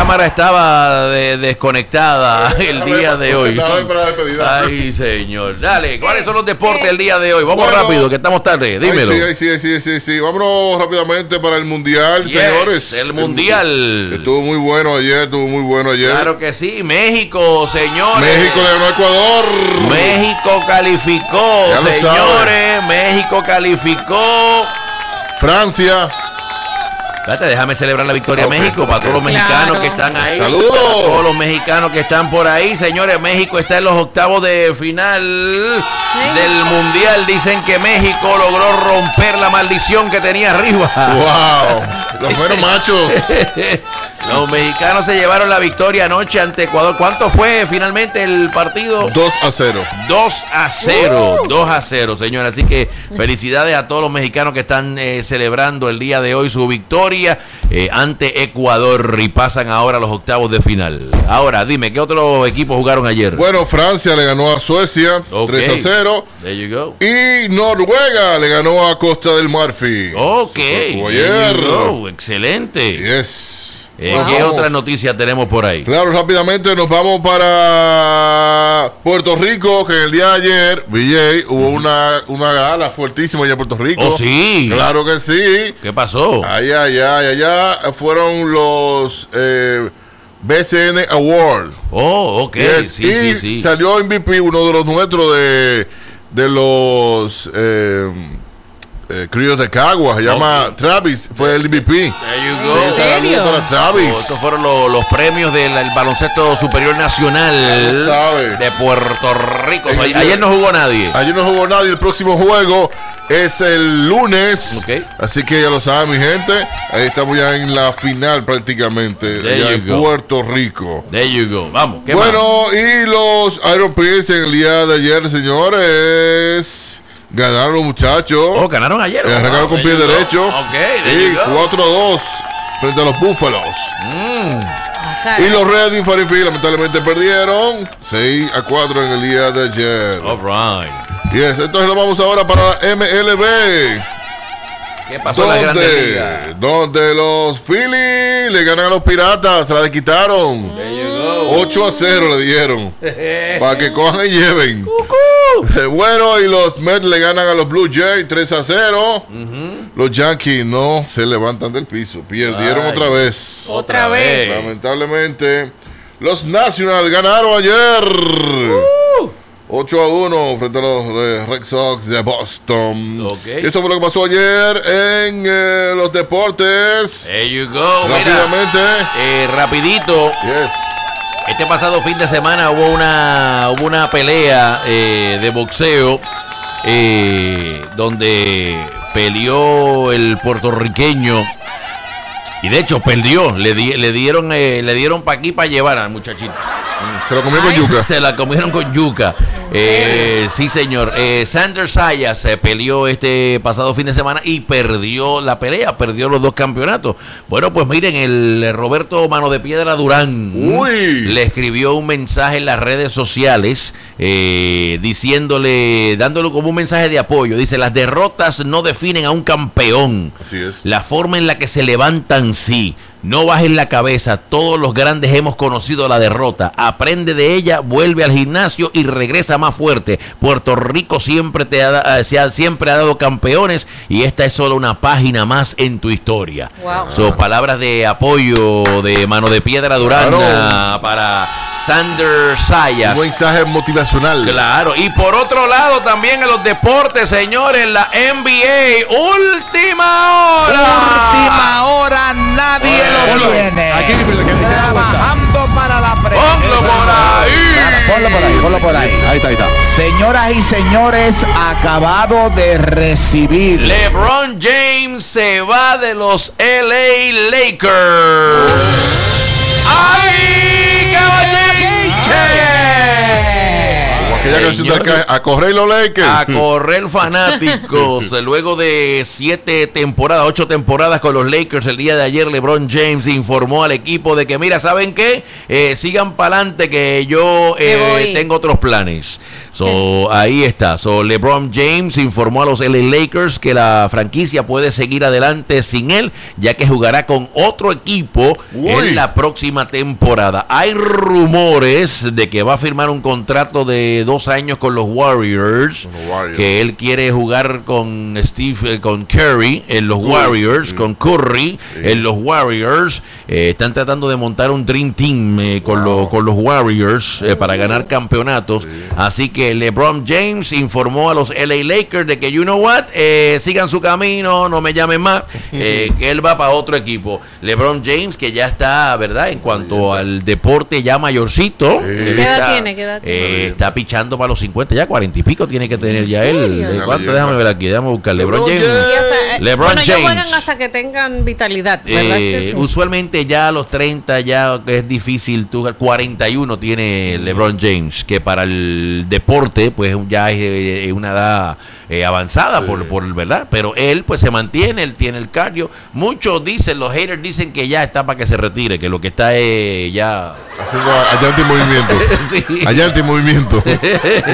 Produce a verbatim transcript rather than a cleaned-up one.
cámara estaba de, desconectada el día de hoy. Ay, señor. Dale, ¿cuáles son los deportes el día de hoy? Vamos bueno, rápido, que estamos tarde. Dímelo. Ay, sí, sí, sí, sí, sí. Vámonos rápidamente para el Mundial, yes, señores. El Mundial. Estuvo muy bueno ayer, estuvo muy bueno ayer. Claro que sí. México, señores. México le ganó a Ecuador. México calificó, ya señores. México calificó. Francia. Espérate, déjame celebrar la victoria okay, de México para okay. todos los mexicanos claro. que están ahí. ¡Saludos! Para todos los mexicanos que están por ahí, señores. México está en los octavos de final México. del Mundial. Dicen que México logró romper la maldición que tenía arriba. ¡Wow! Los buenos machos. Los mexicanos se llevaron la victoria anoche ante Ecuador. ¿Cuánto fue finalmente el partido? dos a cero. dos a cero. Uh. dos a cero, señores. Así que felicidades a todos los mexicanos que están eh, celebrando el día de hoy su victoria eh, ante Ecuador y pasan ahora a los octavos de final. Ahora, dime, ¿qué otros equipos jugaron ayer? Bueno, Francia le ganó a Suecia okay. tres a cero. There you go. Y Noruega le ganó a Costa del Marfil. Ok. Ayer. Excelente. Yes. Eh, ¿Qué otra noticia tenemos por ahí? Claro, rápidamente nos vamos para Puerto Rico, que el día de ayer, V J, hubo una, una gala fuertísima allá en Puerto Rico. Oh, sí. Claro que sí. ¿Qué pasó? Allá, allá, allá fueron los eh, B C N Awards. Oh, ok. Yes. Sí, y sí, sí. salió M V P, uno de los nuestros de, de los... Eh, Eh, Críos de Cagua, se llama okay. Travis, fue el M V P. There you go. ¿En serio? Para Travis. Oh, estos fueron los, los premios del el baloncesto superior nacional sabe. de Puerto Rico. El, ayer, ayer no jugó nadie. Ayer no jugó nadie. El próximo juego es el lunes. Okay. Así que ya lo saben, mi gente. Ahí estamos ya en la final prácticamente. Allá en go. Puerto Rico. There you go. Vamos. ¿qué bueno, más? Y los Iron Prince en el día de ayer, señores. Ganaron los muchachos. Oh, ganaron ayer. Eh, arrancaron con pie derecho. Ok, y cuatro a dos frente a los Búfalos. Mm. Okay. Y los Red Infantil lamentablemente perdieron seis a cuatro en el día de ayer. All right. Yes, entonces nos vamos ahora para la M L B. ¿Qué pasó en la Grande Liga? Donde los Phillies le ganan a los Piratas, se la quitaron. ocho a cero le dieron. Para que cojan y lleven. Uh-huh. Bueno, y los Mets le ganan a los Blue Jays tres a cero. Uh-huh. Los Yankees no se levantan del piso. Perdieron Ay, otra vez. Otra vez. Lamentablemente. Los Nationals ganaron ayer. Uh. ocho a uno frente a los eh, Red Sox de Boston. Okay. Esto fue lo que pasó ayer en eh, los deportes. There you go. Rápidamente. Mira, eh, rapidito. Yes. Este pasado fin de semana hubo una hubo una pelea eh, de boxeo eh, donde peleó el puertorriqueño y de hecho perdió. Le, di, le dieron eh, le dieron pa' aquí para llevar al muchachito. Se la comieron con yuca. Se la comieron con yuca. Eh, sí, señor. Eh, Sander Sayas se peleó este pasado fin de semana y perdió la pelea, perdió los dos campeonatos. Bueno, pues miren, el Roberto Mano de Piedra Durán Uy. le escribió un mensaje en las redes sociales eh, diciéndole, dándole como un mensaje de apoyo. Dice: las derrotas no definen a un campeón. Así es. La forma en la que se levantan sí. No bajes la cabeza, todos los grandes hemos conocido la derrota. Aprende de ella, vuelve al gimnasio y regresa más fuerte. Puerto Rico siempre te ha, se ha, siempre ha dado campeones y esta es solo una página más en tu historia. Wow. Son palabras de apoyo de Mano de Piedra Durán claro. para Sander Sayas. Un mensaje motivacional. Claro, y por otro lado también en los deportes, señores, la N B A, última hora. Última hora, nadie Bueno, lo tiene. Aquí, trabajando para la prensa. Ponlo por ahí. Ponlo por ahí, ponlo por ahí. Ahí está, ahí está. Señoras y señores, acabado de recibir. LeBron James se va de los L A Lakers. ¡Ay, caballeriche! Como aquella aquella canción de acá, a correr los Lakers. A correr fanáticos. Luego de siete temporadas, ocho temporadas con los Lakers, el día de ayer LeBron James informó al equipo de que, mira, ¿saben qué? Eh, sigan para adelante que yo eh, tengo otros planes. So, ahí está. So, LeBron James informó a los L A Lakers que la franquicia puede seguir adelante sin él, ya que jugará con otro equipo Uy. en la próxima temporada. Hay rumores de que va a firmar un contrato de dos años con los Warriors, los Warriors. que él quiere jugar con Steve, con Curry en los Uy. Warriors, sí. con Curry sí. en los Warriors. Eh, están tratando de montar un Dream Team eh, con, wow. lo, con los Warriors eh, para ganar campeonatos. Sí. Así que LeBron James informó a los L A Lakers de que, you know what, eh, sigan su camino, no me llamen más, eh, que él va para otro equipo. LeBron James, que ya está, ¿verdad? En cuanto al deporte ya mayorcito. ¿Qué edad está, tiene? ¿Qué edad tiene? Eh, está pichando para los cincuenta, ya cuarenta y pico tiene que tener ya él. ¿Cuánto? Déjame ver aquí, déjame buscar. LeBron, LeBron James. Hasta, eh, LeBron bueno, James. Juegan hasta que tengan vitalidad, ¿verdad? Eh, sí. Usualmente ya a los treinta ya es difícil. Tú, cuarenta y uno tiene LeBron James, que para el deporte pues ya es eh, una edad eh, avanzada sí. por, por verdad, pero él pues se mantiene, él tiene el cardio. Muchos dicen, los haters dicen que ya está para que se retire, que lo que está es ya haciendo allá anti-movimiento sí. allá anti-movimiento